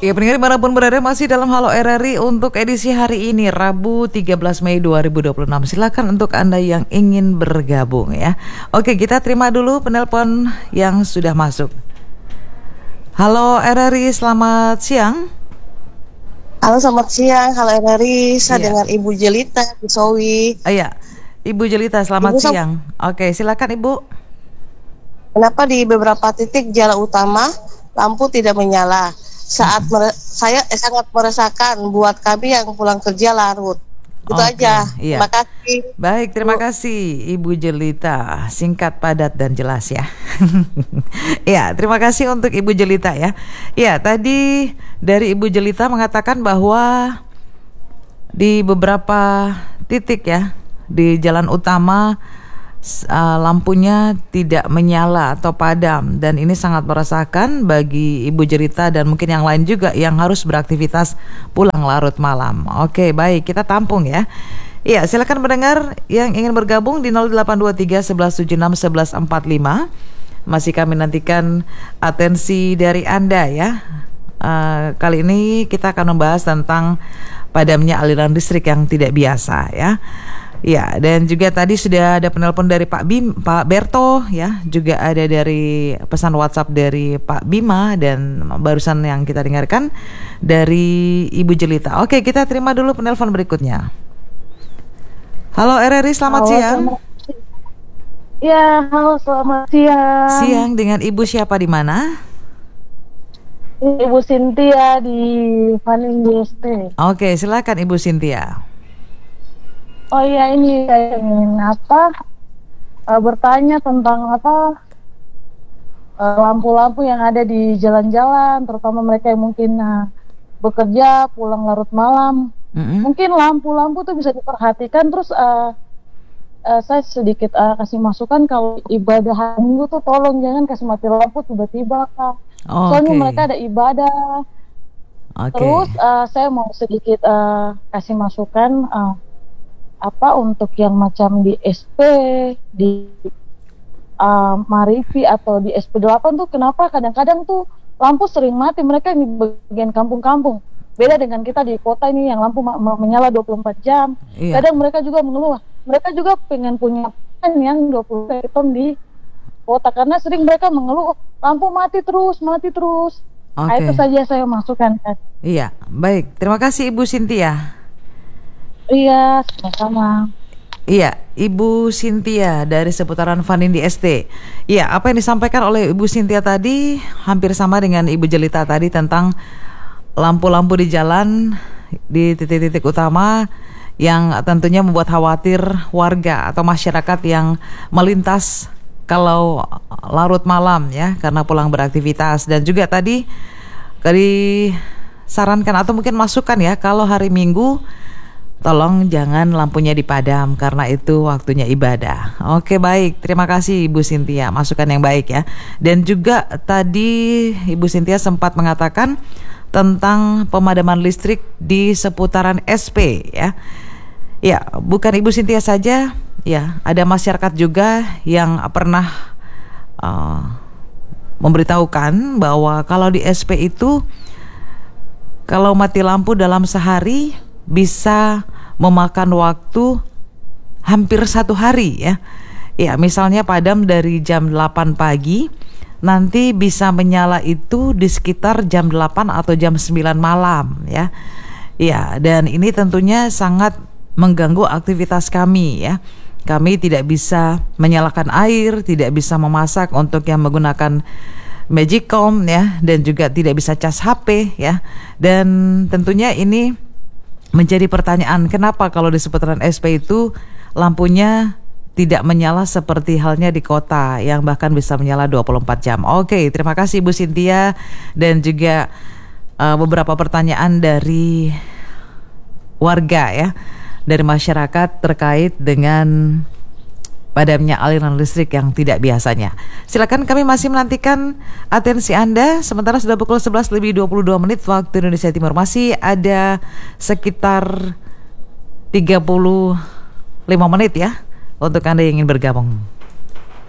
Ya, pendengar dimanapun berada masih dalam Halo RRI untuk edisi hari ini Rabu 13 Mei 2026. Silakan untuk Anda yang ingin bergabung ya. Oke, kita terima dulu penelpon yang sudah masuk. Halo RRI, selamat siang. Halo, selamat siang. Halo RRI, saya Iya. dengan Ibu Jelita di Sowi. Iya, Ibu Jelita, selamat Ibu, siang. Oke, silakan Ibu. kenapa di beberapa titik jalan utama lampu tidak menyala? Saya sangat meresahkan buat kami yang pulang kerja larut. Itu Oke, aja. iya. Terima kasih. Baik, terima kasih Ibu Jelita. Singkat, padat, dan jelas ya. Ya, terima kasih untuk Ibu Jelita ya. Ya, tadi dari Ibu Jelita mengatakan bahwa di beberapa titik ya di jalan utama lampunya tidak menyala atau padam, dan ini sangat meresahkan bagi Ibu Jelita dan mungkin yang lain juga yang harus beraktivitas pulang larut malam. Oke, baik, kita tampung ya. Iya, silakan pendengar yang ingin bergabung di 0823 1176 1145. Masih kami nantikan atensi dari Anda ya. Kali ini kita akan membahas tentang padamnya aliran listrik yang tidak biasa ya. Ya, dan juga tadi sudah ada penelpon dari Pak Berto ya, juga ada dari pesan WhatsApp dari Pak Bima, dan barusan yang kita dengarkan dari Ibu Jelita. Oke, kita terima dulu penelpon berikutnya. Halo RRI, selamat siang. Ya, halo, selamat siang. Siang, dengan Ibu siapa di mana? Ibu Cynthia di Paning DST. Oke, silakan Ibu Cynthia. Oh iya, ini saya ingin bertanya tentang lampu-lampu yang ada di jalan-jalan, terutama mereka yang mungkin bekerja pulang larut malam. Mungkin lampu-lampu tuh bisa diperhatikan. Terus saya sedikit kasih masukan, kalau ibadah hari Minggu tuh tolong jangan kasih mati lampu tiba-tiba, Kak. Soalnya mereka ada ibadah. Terus saya mau sedikit kasih masukan untuk yang macam di SP, di Marifi atau di SP8 tuh kenapa kadang-kadang tuh lampu sering mati, mereka di bagian kampung-kampung. Beda dengan kita di kota ini yang lampu menyala 24 jam. Iya. Kadang mereka juga mengeluh, mereka juga pengen punya yang 20 ton di kota, karena sering mereka mengeluh lampu mati terus. Nah, itu saja saya masukkan, kan. Iya, baik. Terima kasih Ibu Cynthia. Iya, sama-sama. Iya, Ibu Cynthia dari seputaran Vanindi ST. Iya, apa yang disampaikan oleh Ibu Cynthia tadi hampir sama dengan Ibu Jelita tadi tentang lampu-lampu di jalan di titik-titik utama yang tentunya membuat khawatir warga atau masyarakat yang melintas kalau larut malam ya, karena pulang beraktivitas. Dan juga tadi disarankan atau mungkin masukan ya, kalau hari Minggu tolong jangan lampunya dipadam karena itu waktunya ibadah. Oke, baik, terima kasih Ibu Cynthia, masukan yang baik ya. Dan juga tadi Ibu Cynthia sempat mengatakan tentang pemadaman listrik di seputaran SP ya. Ya, bukan Ibu Cynthia saja ya, ada masyarakat juga yang pernah memberitahukan bahwa kalau di SP itu kalau mati lampu dalam sehari bisa memakan waktu hampir 1 hari ya. Ya, misalnya padam dari jam 8 pagi, nanti bisa menyala itu di sekitar jam 8 atau jam 9 malam ya. Ya, dan ini tentunya sangat mengganggu aktivitas kami ya. Kami tidak bisa menyalakan air, tidak bisa memasak untuk yang menggunakan Magicom ya, dan juga tidak bisa cas HP ya. Dan tentunya ini menjadi pertanyaan, kenapa kalau di seputaran SP itu lampunya tidak menyala seperti halnya di kota yang bahkan bisa menyala 24 jam. Oke, terima kasih Ibu Cynthia, dan juga beberapa pertanyaan dari warga ya, dari masyarakat terkait dengan padamnya aliran listrik yang tidak biasanya. Silakan, kami masih menantikan atensi Anda. Sementara sudah pukul 11 lebih 22 menit waktu Indonesia Timur. Masih ada sekitar 35 menit ya untuk Anda yang ingin bergabung.